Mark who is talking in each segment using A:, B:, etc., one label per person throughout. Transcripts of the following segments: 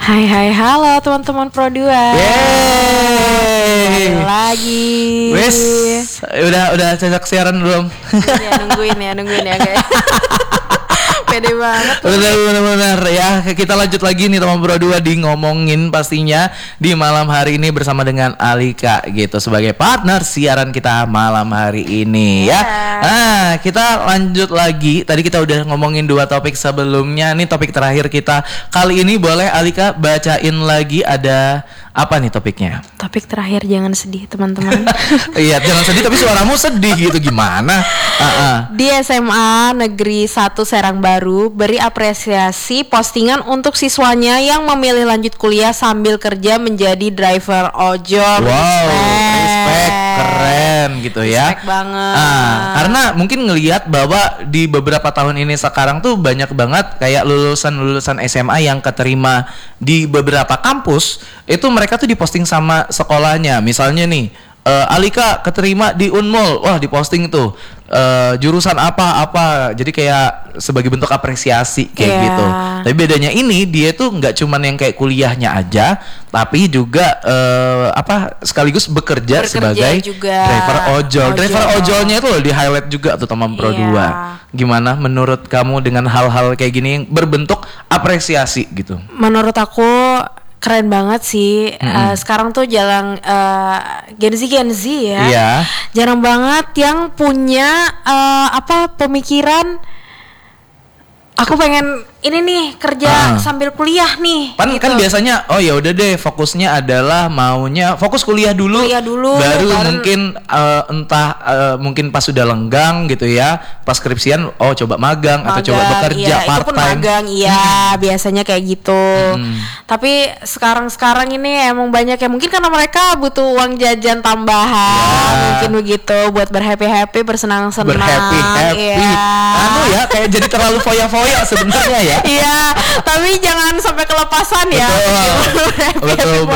A: Hai hai halo teman-teman Pro 2.
B: Yeay.
A: Lagi.
B: Wes, udah cocok siaran belum?
A: Nungguin ya guys. Pede banget.
B: Benar ya. Kita lanjut lagi nih teman Pro 2 di ngomongin pastinya di malam hari ini bersama dengan Alika gitu sebagai partner siaran kita malam hari ini ya. Nah, kita lanjut lagi. Tadi kita udah ngomongin 2 topik sebelumnya. Nih topik terakhir kita. Kali ini boleh Alika bacain lagi ada apa nih topiknya?
A: Topik terakhir, jangan sedih teman-teman.
B: Iya, jangan sedih tapi suaramu sedih gitu gimana?
A: Di SMA Negeri 1 Serang Baru beri apresiasi postingan untuk siswanya yang memilih lanjut kuliah sambil kerja menjadi driver ojol.
B: Wow, respect, keren gitu ya.
A: Respect banget.
B: Karena mungkin ngelihat bahwa di beberapa tahun ini sekarang tuh banyak banget kayak lulusan SMA yang keterima di beberapa kampus itu mereka tuh diposting sama sekolahnya. Misalnya nih, Alika keterima di Unmul, wah diposting tuh jurusan apa, jadi kayak sebagai bentuk apresiasi kayak gitu. Tapi bedanya ini dia tuh nggak cuman yang kayak kuliahnya aja, tapi juga sekaligus bekerja sebagai juga driver ojol. Driver ojolnya itu loh di highlight juga tuh teman Pro 2. Gimana menurut kamu dengan hal-hal kayak gini yang berbentuk apresiasi gitu?
A: Menurut aku keren banget sih. Sekarang tuh jarang Gen Z ya.
B: Iya.
A: Jarang banget yang punya pemikiran aku pengen ini nih kerja sambil kuliah nih.
B: Kan biasanya ya udah deh fokusnya adalah maunya fokus kuliah dulu baru mungkin mungkin pas sudah lenggang gitu ya, pas skripsian coba magang atau coba bekerja part time.
A: Magang biasanya kayak gitu. Tapi sekarang ini emang banyak yang mungkin karena mereka butuh uang jajan tambahan, mungkin begitu buat berhappy bersenang-senang.
B: Berhappy. Ya kayak jadi terlalu foya-foya sebenarnya ya.
A: Iya, tapi jangan sampai kelepasan ya.
B: Betul.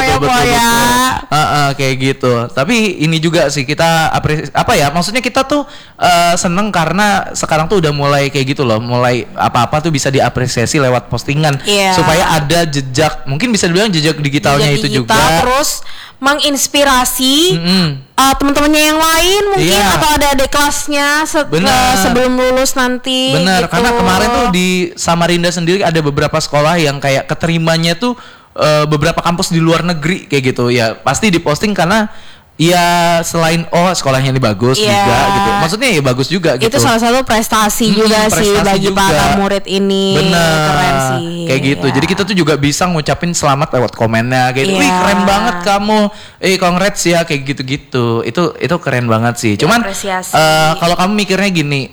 B: Kayak gitu. Tapi ini juga sih kita maksudnya kita tuh seneng karena sekarang tuh udah mulai kayak gitu loh, mulai apa-apa tuh bisa diapresiasi lewat postingan supaya ada jejak, mungkin bisa dibilang jejak digitalnya itu juga.
A: Terus menginspirasi teman-temannya yang lain mungkin atau ada adik kelasnya sebelum lulus nanti.
B: Bener,
A: gitu.
B: karena kemarin tuh di Samarinda sendiri ada beberapa sekolah yang kayak keterimanya tuh beberapa kampus di luar negeri kayak gitu ya. Pasti diposting karena ya selain sekolahnya ini bagus juga gitu. Maksudnya ya bagus juga gitu.
A: Itu salah satu prestasi juga sih bagi para murid ini.
B: Bener.
A: Keren sih.
B: Kayak gitu. Jadi kita tuh juga bisa ngucapin selamat lewat komennya kayak gitu. Wih, keren banget kamu. Congrats ya kayak gitu-gitu. Itu keren banget sih. Cuman kalau kamu mikirnya gini,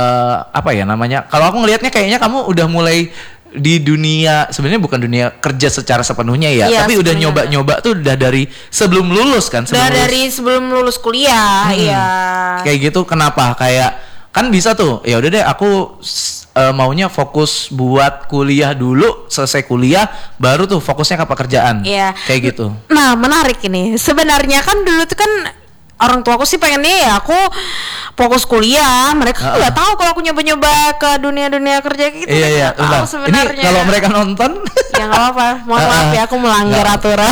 B: kalau aku ngelihatnya kayaknya kamu udah mulai di dunia, sebenarnya bukan dunia kerja secara sepenuhnya ya, tapi udah nyoba-nyoba tuh udah dari sebelum lulus kan,
A: dari sebelum lulus kuliah.
B: Kayak gitu. Kenapa? Kayak kan bisa tuh, ya udah deh aku maunya fokus buat kuliah dulu, selesai kuliah baru tuh fokusnya ke pekerjaan. Kayak gitu.
A: Nah, menarik ini. Sebenarnya kan dulu tuh kan orang tua aku sih pengennya ya aku fokus kuliah. Mereka nggak tahu kalau aku nyoba-nyoba ke dunia kerja gitu.
B: Iya.
A: Tahu sebenarnya.
B: Ini kalau mereka nonton
A: ya nggak apa-apa. Mohon maaf ya, aku melanggar aturan.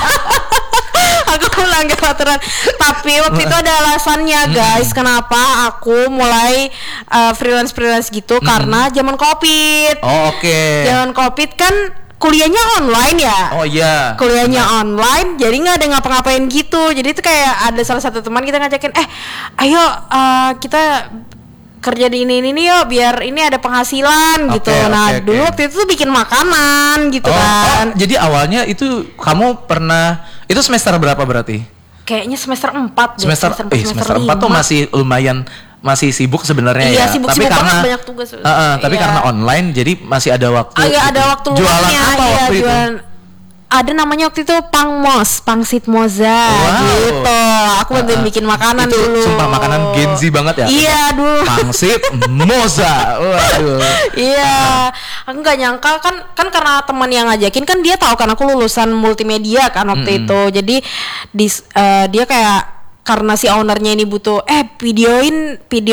A: Aku melanggar aturan. Tapi waktu itu ada alasannya guys, kenapa aku mulai freelance gitu, karena zaman COVID. Zaman COVID kan kuliahnya online ya. Kuliahnya online, jadi nggak ada ngapa-ngapain gitu. Jadi itu kayak ada salah satu teman kita ngajakin, ayo kita kerja di ini yuk, biar ini ada penghasilan gitu. Dulu waktu itu tuh bikin makanan gitu kan.
B: Jadi awalnya itu kamu pernah, itu semester berapa berarti?
A: Kayaknya semester 4 deh.
B: Semester 4 tuh masih lumayan, masih sibuk sebenarnya ya.
A: Sibuk
B: karena
A: banyak tugas.
B: Tapi karena online jadi masih ada waktu.
A: Ada waktu luangnya.
B: Jualan apa waktu itu?
A: Ada namanya waktu itu Pangsit Moza gitu. Aku bantuin bikin makanan
B: itu
A: dulu.
B: Sumpah makanan Gen Z banget ya.
A: Iya dulu.
B: Pangsit Moza. Waduh.
A: Iya. Aku nggak nyangka kan karena teman yang ngajakin kan dia tahu kan aku lulusan multimedia kan waktu itu. Jadi dia kayak karena si ownernya ini butuh videoin video